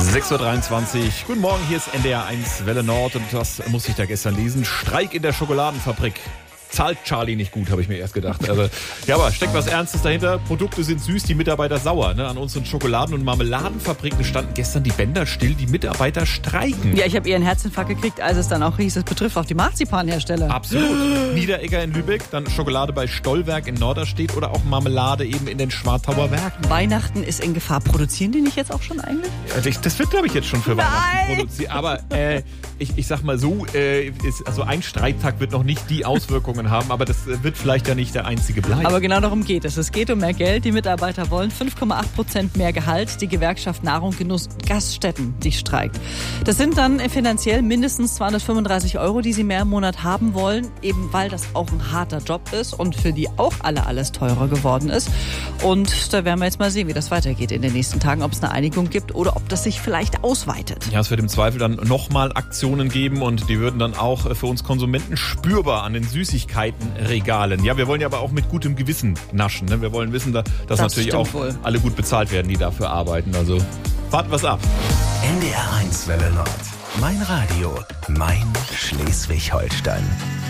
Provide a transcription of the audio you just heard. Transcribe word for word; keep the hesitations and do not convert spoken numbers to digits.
sechs Uhr dreiundzwanzig. Guten Morgen, hier ist N D R eins Welle Nord und das musste ich da gestern lesen. Streik in der Schokoladenfabrik. Zahlt Charlie nicht gut, habe ich mir erst gedacht. Also, ja, aber steckt was Ernstes dahinter. Produkte sind süß, die Mitarbeiter sauer. Ne? An unseren Schokoladen- und Marmeladenfabriken standen gestern die Bänder still, die Mitarbeiter streiken. Ja, ich habe eher einen Herzinfarkt gekriegt, als es dann auch hieß, es betrifft auch die Marzipanhersteller. Absolut. Niederegger in Lübeck, dann Schokolade bei Stollwerk in Norderstedt oder auch Marmelade eben in den Schwartauer Werken. Weihnachten ist in Gefahr. Produzieren die nicht jetzt auch schon eigentlich? Ja, das wird, glaube ich, jetzt schon für Nein. Weihnachten produziert. Aber äh, ich, ich sag mal so, äh, ist, also ein Streiktag wird noch nicht die Auswirkungen haben, aber das wird vielleicht ja nicht der einzige bleiben. Aber genau darum geht es. Es geht um mehr Geld. Die Mitarbeiter wollen fünf Komma acht Prozent mehr Gehalt. Die Gewerkschaft Nahrung, Genuss und Gaststätten, die streikt. Das sind dann finanziell mindestens zweihundertfünfunddreißig Euro, die sie mehr im Monat haben wollen, eben weil das auch ein harter Job ist und für die auch alle alles teurer geworden ist. Und da werden wir jetzt mal sehen, wie das weitergeht in den nächsten Tagen, ob es eine Einigung gibt oder ob das sich vielleicht ausweitet. Ja, es wird im Zweifel dann nochmal Aktionen geben und die würden dann auch für uns Konsumenten spürbar an den Süßigkeitenregalen. Ja, wir wollen ja aber auch mit gutem Gewissen naschen. Ne? Wir wollen wissen, dass das natürlich auch wohl. alle gut bezahlt werden, die dafür arbeiten. Also warten wir es ab. N D R eins Welle Nord. Mein Radio, mein Schleswig-Holstein.